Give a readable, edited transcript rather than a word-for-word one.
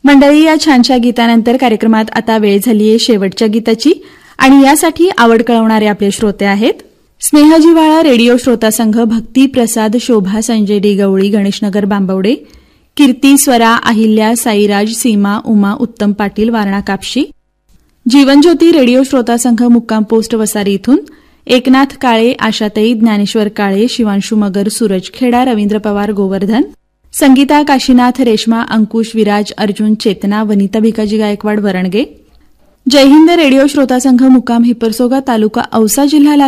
मंडळी, या छानशा गीतानंतर कार्यक्रमात आता वेळ झालीये शेवटच्या गीताची आणि यासाठी आवड कळवणारे आपले श्रोते आहेत स्नेहजिव्हाळा रेडिओ श्रोता संघ, भक्ती प्रसाद, शोभा, संजय डी गवळी, गणेशनगर बांबवडे, कीर्ती, स्वरा, अहिल्या, साईराज, सीमा, उमा, उत्तम पाटील, वारणा कापशी, जीवनज्योती रेडिओ श्रोता संघ मुक्काम पोस्ट वसारी इथून एकनाथ काळे, आशाताई, ज्ञानेश्वर काळे, शिवांशू मगर, सूरज खेडा, रवींद्र पवार, गोवर्धन, संगीता, काशीनाथ, रेश्मा, अंकुश, विराज, अर्जुन, चेतना, वनिता भिकाजी गायकवाड, वरणगे, जय हिंद रेडिओ श्रोता संघ मुक्काम हिप्परसोगा, तालुका औसा, जिल्हा